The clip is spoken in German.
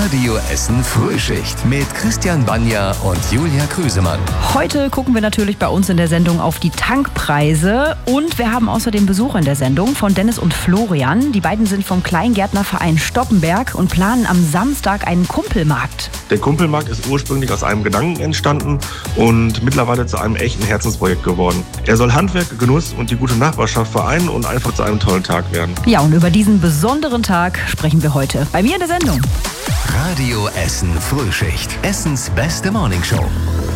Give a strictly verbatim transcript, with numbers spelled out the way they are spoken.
Radio Essen Frühschicht mit Christian Banja und Julia Krüsemann. Heute gucken wir natürlich bei uns in der Sendung auf die Tankpreise und wir haben außerdem Besuch in der Sendung von Dennis und Florian. Die beiden sind vom Kleingärtnerverein Stoppenberg und planen am Samstag einen Kumpelmarkt. Der Kumpelmarkt ist ursprünglich aus einem Gedanken entstanden und mittlerweile zu einem echten Herzensprojekt geworden. Er soll Handwerk, Genuss und die gute Nachbarschaft vereinen und einfach zu einem tollen Tag werden. Ja, und über diesen besonderen Tag sprechen wir heute bei mir in der Sendung. Radio Essen Frühschicht. Essens beste Morningshow.